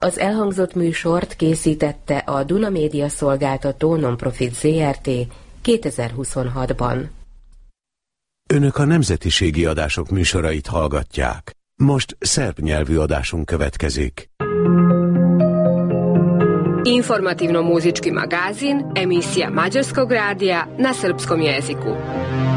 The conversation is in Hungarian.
Az elhangzott műsort készítette a Duna Média Szolgáltató Nonprofit Zrt. 2026-ban. Önök a nemzetiségi adások műsorait hallgatják. Most szerb nyelvű adásunk következik. Informativno-muzički magazin, emisija Mađarskog radija na srpskom jeziku.